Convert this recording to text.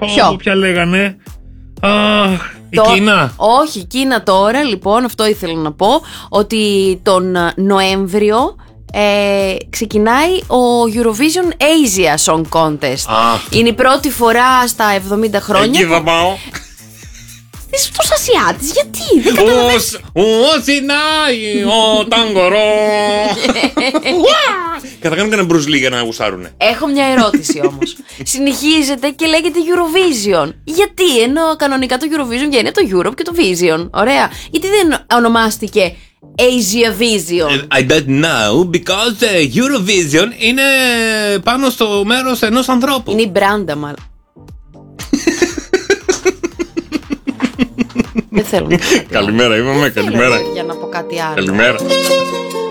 Ποιο? Ποια λέγανε. Η Κίνα. Όχι, η Κίνα τώρα, λοιπόν, αυτό ήθελα να πω, ότι τον Νοέμβριο ξεκινάει ο Eurovision Asia Song Contest. Είναι η πρώτη φορά στα 70 χρόνια. Εκεί θα πάω. Είσαι τους Ασιάτες, γιατί δεν καταλαβαίνεις. Σινάει ο ταγκορό. Και θα κάνουν και ένα Bruce Lee για να γουσάρουνε. Έχω μια ερώτηση όμως. Συνεχίζεται και λέγεται Eurovision. Γιατί, ενώ κανονικά το Eurovision βγαίνει από το Europe και το Vision. Ωραία. Γιατί δεν ονομάστηκε Asia Vision? I don't know, because Eurovision είναι πάνω στο μέρος ενός ανθρώπου. Είναι η μπράντα μάλλον. Δεν θέλω να πω κάτι άλλο. Καλημέρα, είπαμε. Καλημέρα. Για να πω κάτι άλλο. Καλημέρα.